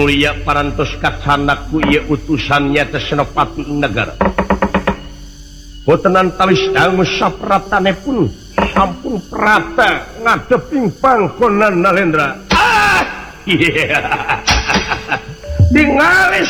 mulia parantos kacanaku ieu utusannya teh senopati negara. Botenan tawis dangu sapratane pun sampun prata ngadeping pangkonan Nalendra. Ningali